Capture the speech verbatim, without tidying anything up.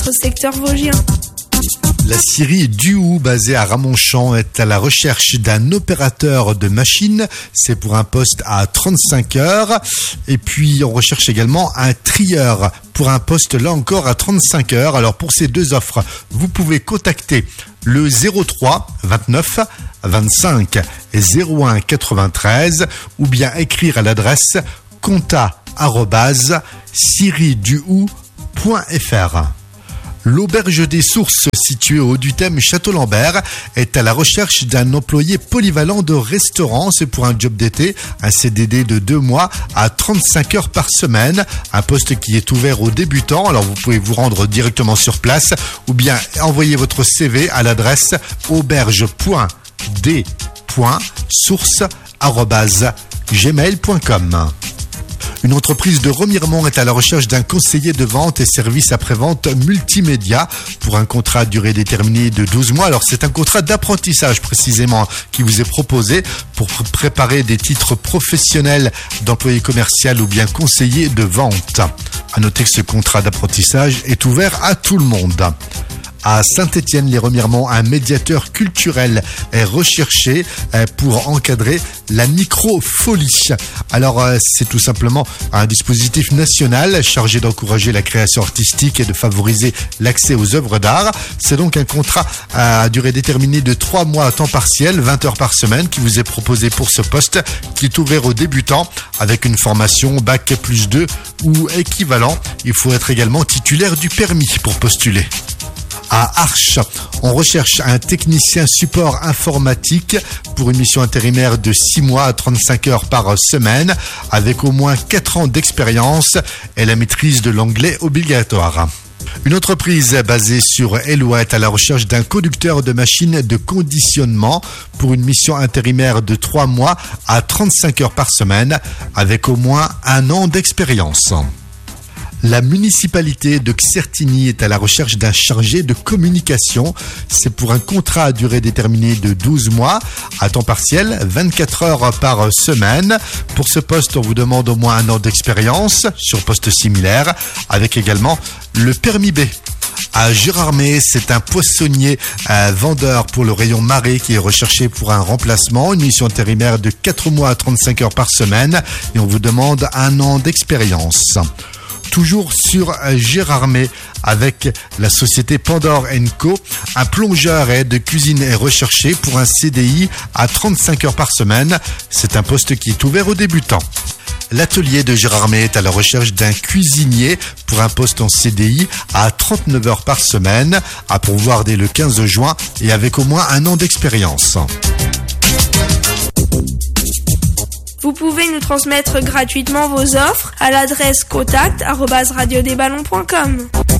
secteur vosgien. La scierie Duhou, basée à Ramonchamp, est à la recherche d'un opérateur de machine. C'est pour un poste à trente-cinq heures. Et puis, on recherche également un trieur pour un poste, là encore, à trente-cinq heures. Alors, pour ces deux offres, vous pouvez contacter le zéro trois vingt-neuf vingt-cinq zéro un quatre-vingt-treize ou bien écrire à l'adresse compta arobase scierie duhou point f r. L'Auberge des Sources, située au haut du thème Château-Lambert, est à la recherche d'un employé polyvalent de restaurant. C'est pour un job d'été, un C D D de deux mois à trente-cinq heures par semaine. Un poste qui est ouvert aux débutants. Alors vous pouvez vous rendre directement sur place ou bien envoyer votre C V à l'adresse auberge point d point source arobase gmail point com. Une entreprise de Remiremont est à la recherche d'un conseiller de vente et services après-vente multimédia pour un contrat à durée déterminée de douze mois. Alors c'est un contrat d'apprentissage précisément qui vous est proposé pour préparer des titres professionnels d'employé commercial ou bien conseiller de vente. À noter que ce contrat d'apprentissage est ouvert à tout le monde. À Saint-Étienne-les-Remiremont, un médiateur culturel est recherché pour encadrer la micropholie. Alors, c'est tout simplement un dispositif national chargé d'encourager la création artistique et de favoriser l'accès aux œuvres d'art. C'est donc un contrat à durée déterminée de trois mois à temps partiel, vingt heures par semaine, qui vous est proposé pour ce poste, qui est ouvert aux débutants avec une formation bac plus deux ou équivalent. Il faut être également titulaire du permis pour postuler. À Arches, on recherche un technicien support informatique pour une mission intérimaire de six mois à trente-cinq heures par semaine avec au moins quatre ans d'expérience et la maîtrise de l'anglais obligatoire. Une entreprise basée sur Éloie est à la recherche d'un conducteur de machine de conditionnement pour une mission intérimaire de trois mois à trente-cinq heures par semaine avec au moins un an d'expérience. La municipalité de Certigny est à la recherche d'un chargé de communication. C'est pour un contrat à durée déterminée de douze mois, à temps partiel, vingt-quatre heures par semaine. Pour ce poste, on vous demande au moins un an d'expérience sur poste similaire, avec également le permis B. À Gérardmer, c'est un poissonnier un vendeur pour le rayon marée qui est recherché pour un remplacement, une mission intérimaire de quatre mois à trente-cinq heures par semaine et on vous demande un an d'expérience. Toujours sur Gérardmer avec la société Pandore and Co. Un plongeur et aide de cuisine est recherché pour un C D I à trente-cinq heures par semaine. C'est un poste qui est ouvert aux débutants. L'atelier de Gérardmer est à la recherche d'un cuisinier pour un poste en C D I à trente-neuf heures par semaine, à pourvoir dès le quinze juin et avec au moins un an d'expérience. Vous pouvez nous transmettre gratuitement vos offres à l'adresse contact arobase radio des ballons point com.